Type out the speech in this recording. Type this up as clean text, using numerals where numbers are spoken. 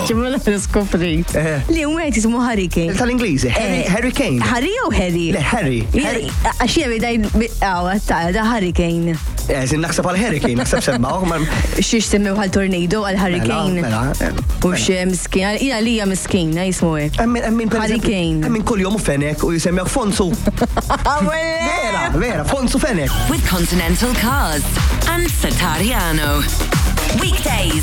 ċimma l-skopri. Li għet jismu Hurricane. Tal-Ingliżi, Harry Kane. Harry jew Harry? Le, Harry. Għaxie da Hurricane. Zin naħseb għal Hurricane, naħseb semmaw. Xiex semmew għal tornado għal Hurricane. U xie miskin, ija li hija miskin, jismu għek. Hurricane. Min kull jom u fenek u jisemmew Fonsu. Vera, Fonsu fenek. With Continental Cars and Satariano. Weekdays